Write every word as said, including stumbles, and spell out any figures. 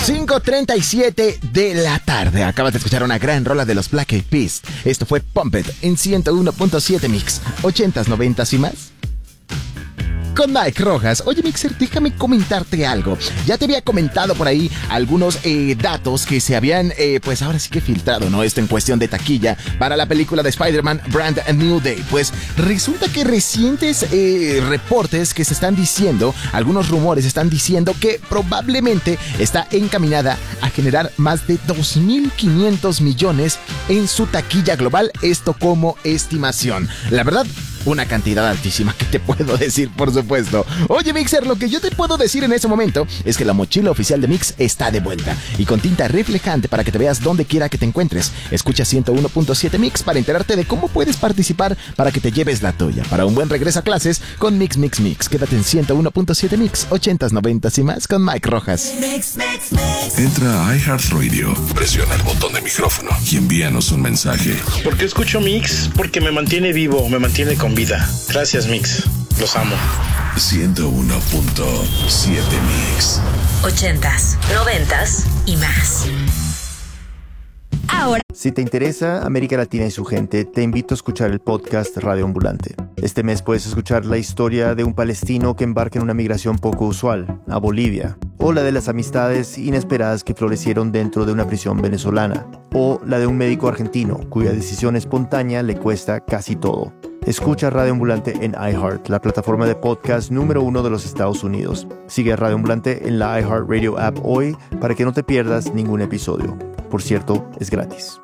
cinco treinta y siete de la tarde. Acabas de escuchar una gran rola de los Black Eyed Peas. Esto fue Pump It en ciento uno punto siete Mix. ochentas, noventas y más. Con Mike Rojas. Oye, Mixer, déjame comentarte algo. Ya te había comentado por ahí algunos eh, datos que se habían, eh, pues ahora sí que filtrado, ¿no? Esto en cuestión de taquilla para la película de Spider-Man Brand New Day. Pues resulta que recientes eh, reportes que se están diciendo, algunos rumores están diciendo que probablemente está encaminada a generar más de dos mil quinientos millones en su taquilla global. Esto como estimación. La verdad, una cantidad altísima, que te puedo decir, por supuesto. Oye, Mixer, lo que yo te puedo decir en ese momento es que la mochila oficial de Mix está de vuelta y con tinta reflejante para que te veas donde quiera que te encuentres. Escucha ciento uno punto siete Mix para enterarte de cómo puedes participar para que te lleves la tuya. Para un buen regreso a clases con Mix, Mix, Mix. Quédate en ciento uno punto siete Mix, ochentas, noventas y más con Mike Rojas. Mix, mix, mix. Entra a iHeartRadio, presiona el botón de micrófono y envíanos un mensaje. ¿Por qué escucho Mix? Porque me mantiene vivo, me mantiene con vida. Gracias, Mix. Los amo. ciento uno punto siete Mix. Ochentas, noventas y más. Ahora, si te interesa América Latina y su gente, te invito a escuchar el podcast Radio Ambulante. Este mes puedes escuchar la historia de un palestino que embarca en una migración poco usual, a Bolivia, o la de las amistades inesperadas que florecieron dentro de una prisión venezolana, o la de un médico argentino cuya decisión espontánea le cuesta casi todo. Escucha Radio Ambulante en iHeart, la plataforma de podcast número uno de los Estados Unidos. Sigue a Radio Ambulante en la iHeartRadio app hoy para que no te pierdas ningún episodio. Por cierto, es gratis.